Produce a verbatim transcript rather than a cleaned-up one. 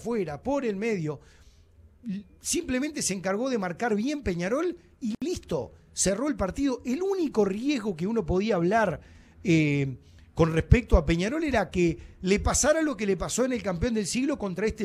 afuera, por el medio. Simplemente se encargó de marcar bien Peñarol y listo, cerró el partido. El único riesgo que uno podía hablar eh, con respecto a Peñarol era que le pasara lo que le pasó en el campeón del siglo contra este